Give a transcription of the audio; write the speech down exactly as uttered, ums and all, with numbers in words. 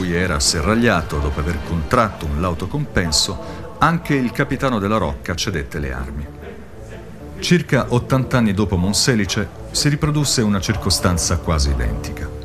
cui era serragliato dopo aver contratto un lauto compenso, anche il capitano della Rocca cedette le armi. Circa ottanta anni dopo Monselice si riprodusse una circostanza quasi identica.